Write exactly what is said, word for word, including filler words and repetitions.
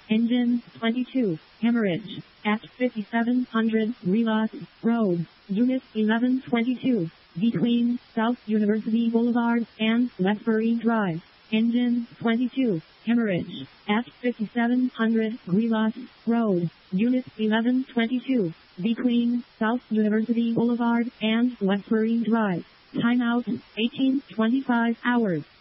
Engine twenty-two, hemorrhage, at fifty-seven hundred Relas Road, Unit eleven twenty-two, between South University Boulevard and Westbury Drive. Engine twenty-two, hemorrhage, at fifty-seven hundred Relas Road, Unit eleven twenty-two, between South University Boulevard and Westbury Drive. Timeout, eighteen twenty-five hours.